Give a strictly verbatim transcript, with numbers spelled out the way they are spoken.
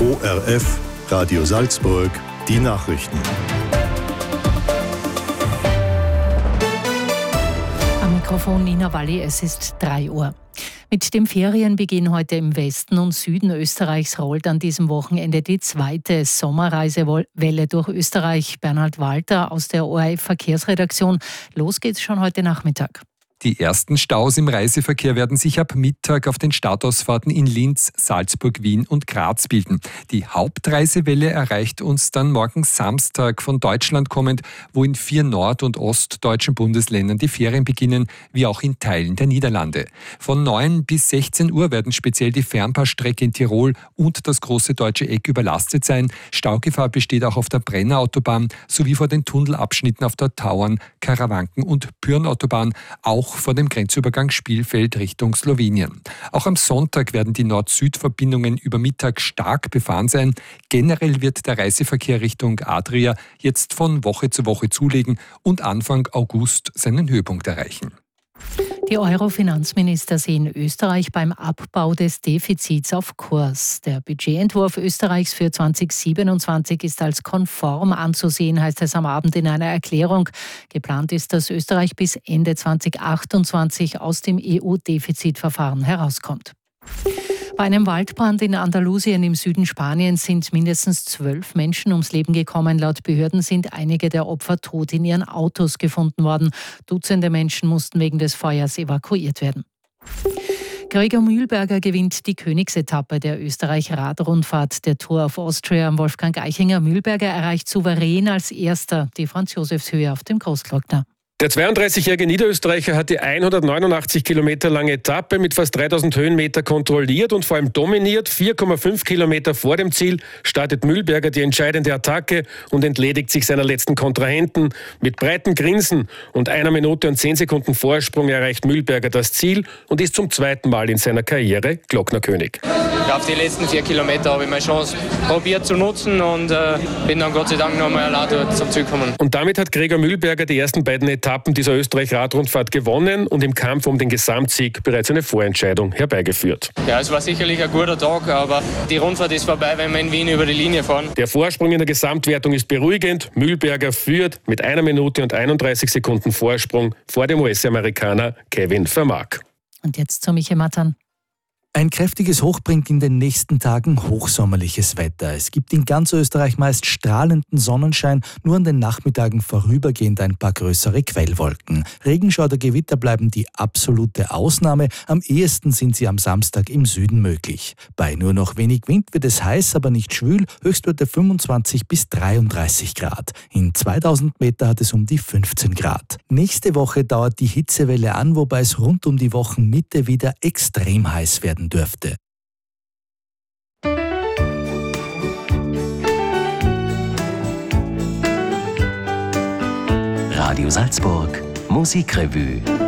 O R F, Radio Salzburg, die Nachrichten. Am Mikrofon Nina Walli, es ist drei Uhr. Mit dem Ferienbeginn heute im Westen und Süden Österreichs rollt an diesem Wochenende die zweite Sommerreisewelle durch Österreich. Bernhard Walter aus der O R F-Verkehrsredaktion. Los geht's schon heute Nachmittag. Die ersten Staus im Reiseverkehr werden sich ab Mittag auf den Startausfahrten in Linz, Salzburg, Wien und Graz bilden. Die Hauptreisewelle erreicht uns dann morgen Samstag von Deutschland kommend, wo in vier nord- und ostdeutschen Bundesländern die Ferien beginnen, wie auch in Teilen der Niederlande. Von neun bis sechzehn Uhr werden speziell die Fernpassstrecke in Tirol und das große deutsche Eck überlastet sein. Staugefahr besteht auch auf der Brennerautobahn sowie vor den Tunnelabschnitten auf der Tauern, Karawanken- und Pyrnautobahn, auch vor dem Grenzübergang Spielfeld Richtung Slowenien. Auch am Sonntag werden die Nord-Süd-Verbindungen über Mittag stark befahren sein. Generell wird der Reiseverkehr Richtung Adria jetzt von Woche zu Woche zulegen und Anfang August seinen Höhepunkt erreichen. Die Euro-Finanzminister sehen Österreich beim Abbau des Defizits auf Kurs. Der Budgetentwurf Österreichs für zwanzig siebenundzwanzig ist als konform anzusehen, heißt es am Abend in einer Erklärung. Geplant ist, dass Österreich bis Ende zwanzig achtundzwanzig aus dem E U-Defizitverfahren herauskommt. Bei einem Waldbrand in Andalusien im Süden Spaniens sind mindestens zwölf Menschen ums Leben gekommen. Laut Behörden sind einige der Opfer tot in ihren Autos gefunden worden. Dutzende Menschen mussten wegen des Feuers evakuiert werden. Gregor Mühlberger gewinnt die Königsetappe der Österreich-Radrundfahrt der Tour of Austria. Wolfgang Eichinger. Mühlberger erreicht souverän als Erster die Franz-Josefs-Höhe auf dem Großglockner. Der zweiunddreißigjährige Niederösterreicher hat die hundertneunundachtzig Kilometer lange Etappe mit fast dreitausend Höhenmeter kontrolliert und vor allem dominiert. vier Komma fünf Kilometer vor dem Ziel startet Mühlberger die entscheidende Attacke und entledigt sich seiner letzten Kontrahenten. Mit breitem Grinsen und einer Minute und zehn Sekunden Vorsprung erreicht Mühlberger das Ziel und ist zum zweiten Mal in seiner Karriere Glocknerkönig. Auf die letzten vier Kilometer habe ich meine Chance probiert zu nutzen und äh, bin dann Gott sei Dank nochmal allein dort zum Ziel gekommen. Und damit hat Gregor Mühlberger die ersten beiden Etappen dieser Österreich-Radrundfahrt gewonnen und im Kampf um den Gesamtsieg bereits eine Vorentscheidung herbeigeführt. Ja, es war sicherlich ein guter Tag, aber die Rundfahrt ist vorbei, wenn wir in Wien über die Linie fahren. Der Vorsprung in der Gesamtwertung ist beruhigend. Mühlberger führt mit einer Minute und einunddreißig Sekunden Vorsprung vor dem U S-Amerikaner Kevin Vermaak. Und jetzt zu Michael Mattern. Ein kräftiges Hoch bringt in den nächsten Tagen hochsommerliches Wetter. Es gibt in ganz Österreich meist strahlenden Sonnenschein, nur an den Nachmittagen vorübergehend ein paar größere Quellwolken. Regenschauer oder Gewitter bleiben die absolute Ausnahme. Am ehesten sind sie am Samstag im Süden möglich. Bei nur noch wenig Wind wird es heiß, aber nicht schwül, Höchstwerte fünfundzwanzig bis dreiunddreißig Grad. In zweitausend Meter hat es um die fünfzehn Grad. Nächste Woche dauert die Hitzewelle an, wobei es rund um die Wochenmitte wieder extrem heiß werden dürfte. Radio Salzburg Musikrevue.